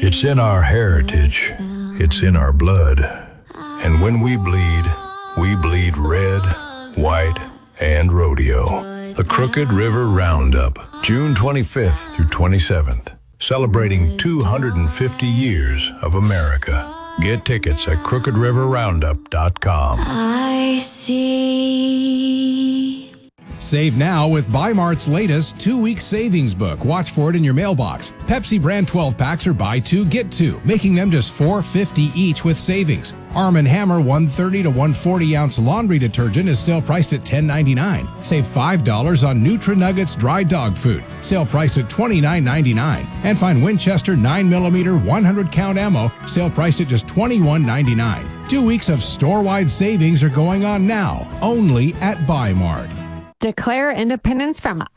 It's in our heritage. It's in our blood. And when we bleed red, white, and rodeo. The Crooked River Roundup, June 25th through 27th, celebrating 250 years of America. Get tickets at crookedriverroundup.com. I see. Save now with Bi-Mart's latest 2-week savings book. Watch for it in your mailbox. Pepsi brand 12-packs are buy 2, get 2, making them just $4.50 each with savings. Arm & Hammer 130 to 140 ounce laundry detergent is sale priced at $10.99. Save $5 on Nutri-Nuggets dry dog food, sale priced at $29.99. And find Winchester 9mm 100 count ammo, sale priced at just $21.99. 2 weeks of store-wide savings are going on now, only at Bi-Mart. Declare independence from